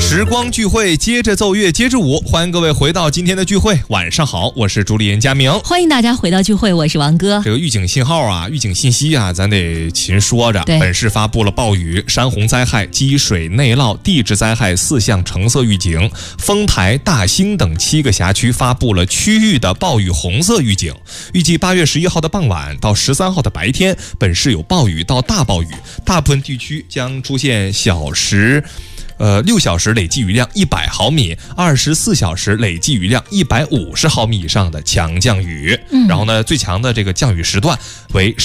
时光聚会，接着奏乐，接着舞，欢迎各位回到今天的聚会。晚上好，我是主理人佳明， 欢迎大家回到聚会，我是王哥。 这个预警信号啊，预警信息啊，咱得勤说着。本市发布了暴雨、山洪灾害、积水内涝、地质灾害4项橙色预警，丰台、大兴等7个辖区发布了区域的暴雨红色预警。预计8月11号的傍晚到13号的白天，本市有暴雨到大暴雨，大部分地区将出现6小时累计雨量100毫米，24小时累计雨量150毫米以上的强降雨。然后呢，最强的这个降雨时段为